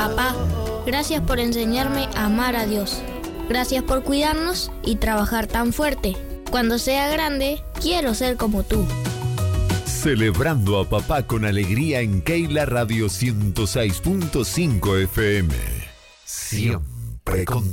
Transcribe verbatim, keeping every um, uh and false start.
Papá, gracias por enseñarme a amar a Dios. Gracias por cuidarnos y trabajar tan fuerte. Cuando sea grande, quiero ser como tú. Celebrando a papá con alegría en Keila Radio ciento seis punto cinco F M. Siempre con